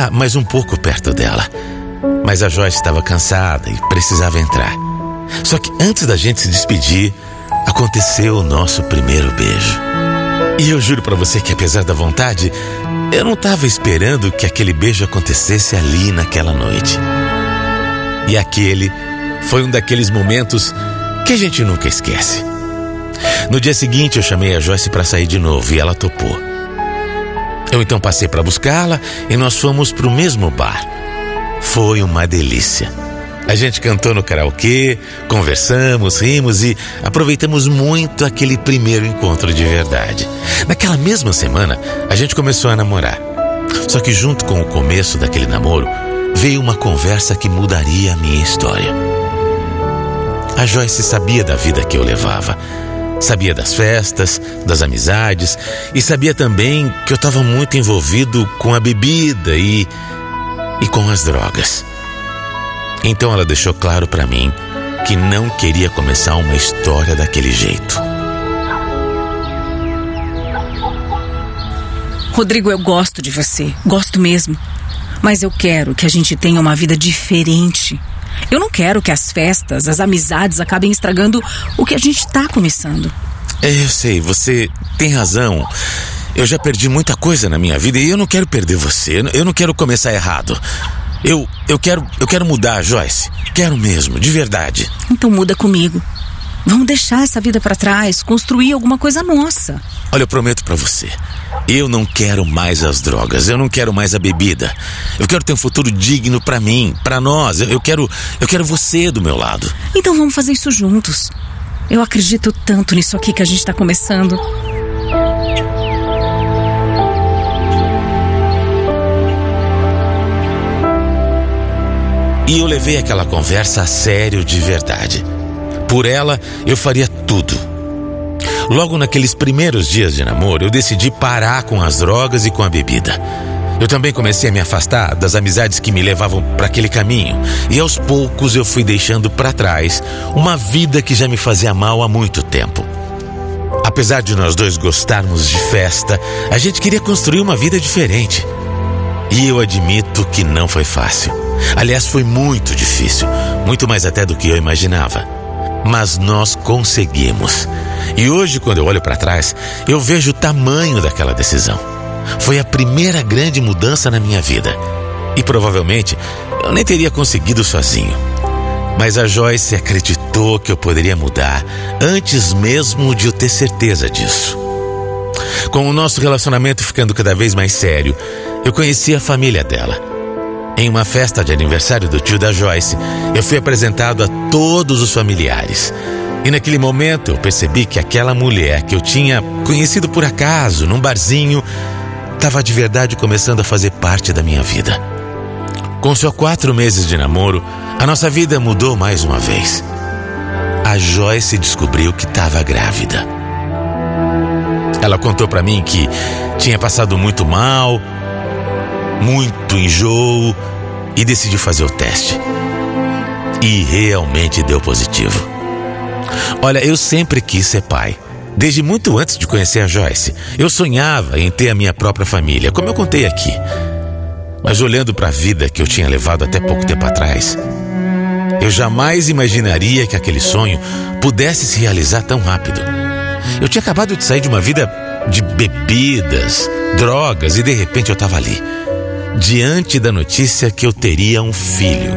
ficar mais um pouco perto dela. Mas a Joyce estava cansada e precisava entrar. Só que antes da gente se despedir, aconteceu o nosso primeiro beijo. E eu juro pra você que, apesar da vontade, eu não estava esperando que aquele beijo acontecesse ali naquela noite. E aquele foi um daqueles momentos que a gente nunca esquece. No dia seguinte eu chamei a Joyce para sair de novo e ela topou. Eu então passei para buscá-la e nós fomos para o mesmo bar. Foi uma delícia. A gente cantou no karaokê, conversamos, rimos e aproveitamos muito aquele primeiro encontro de verdade. Naquela mesma semana, a gente começou a namorar. Só que junto com o começo daquele namoro, veio uma conversa que mudaria a minha história. A Joyce sabia da vida que eu levava. Sabia das festas, das amizades e sabia também que eu estava muito envolvido com a bebida e com as drogas. Então ela deixou claro para mim que não queria começar uma história daquele jeito. Rodrigo, eu gosto de você, gosto mesmo. Mas eu quero que a gente tenha uma vida diferente. Eu não quero que as festas, as amizades acabem estragando o que a gente está começando. Eu sei, você tem razão. Eu já perdi muita coisa na minha vida e eu não quero perder você. Eu não quero começar errado. Eu quero mudar, Joyce. Quero mesmo, de verdade. Então muda comigo. Vamos deixar essa vida pra trás, construir alguma coisa nossa. Olha, eu prometo pra você, eu não quero mais as drogas, eu não quero mais a bebida. Eu quero ter um futuro digno pra mim, pra nós. Eu quero você do meu lado. Então vamos fazer isso juntos. Eu acredito tanto nisso aqui que a gente tá começando. E eu levei aquela conversa a sério de verdade. Por ela, eu faria tudo. Logo naqueles primeiros dias de namoro, eu decidi parar com as drogas e com a bebida. Eu também comecei a me afastar das amizades que me levavam para aquele caminho. E aos poucos eu fui deixando para trás uma vida que já me fazia mal há muito tempo. Apesar de nós dois gostarmos de festa, a gente queria construir uma vida diferente. E eu admito que não foi fácil. Aliás, foi muito difícil, muito mais até do que eu imaginava. Mas nós conseguimos. E hoje, quando eu olho para trás, eu vejo o tamanho daquela decisão. Foi a primeira grande mudança na minha vida. E provavelmente eu nem teria conseguido sozinho. Mas a Joyce acreditou que eu poderia mudar antes mesmo de eu ter certeza disso. Com o nosso relacionamento ficando cada vez mais sério, eu conheci a família dela. Em uma festa de aniversário do tio da Joyce, eu fui apresentado a todos os familiares. E naquele momento eu percebi que aquela mulher que eu tinha conhecido por acaso, num barzinho, estava de verdade começando a fazer parte da minha vida. Com só 4 meses de namoro, a nossa vida mudou mais uma vez. A Joyce descobriu que estava grávida. Ela contou pra mim que tinha passado muito mal, muito enjoo, e decidiu fazer o teste. E realmente deu positivo. Olha, eu sempre quis ser pai. Desde muito antes de conhecer a Joyce, eu sonhava em ter a minha própria família, como eu contei aqui. Mas olhando para a vida que eu tinha levado até pouco tempo atrás, eu jamais imaginaria que aquele sonho pudesse se realizar tão rápido. Eu tinha acabado de sair de uma vida de bebidas, drogas, e de repente eu estava ali, diante da notícia que eu teria um filho.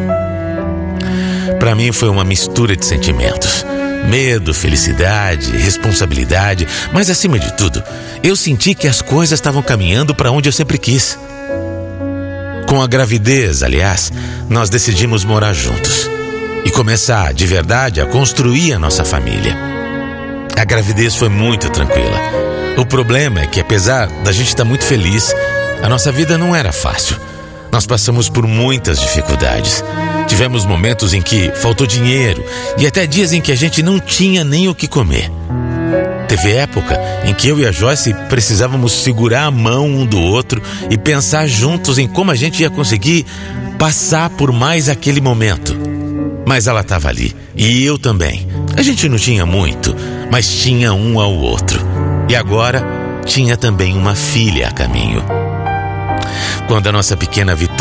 Para mim foi uma mistura de sentimentos. Medo, felicidade, responsabilidade, mas acima de tudo, eu senti que as coisas estavam caminhando para onde eu sempre quis. Com a gravidez, aliás, nós decidimos morar juntos e começar, de verdade, a construir a nossa família. A gravidez foi muito tranquila. O problema é que, apesar da gente estar muito feliz, a nossa vida não era fácil. Nós passamos por muitas dificuldades. Tivemos momentos em que faltou dinheiro e até dias em que a gente não tinha nem o que comer. Teve época em que eu e a Joyce precisávamos segurar a mão um do outro e pensar juntos em como a gente ia conseguir passar por mais aquele momento. Mas ela estava ali e eu também. A gente não tinha muito, mas tinha um ao outro. E agora tinha também uma filha a caminho. Quando a nossa pequena Vitória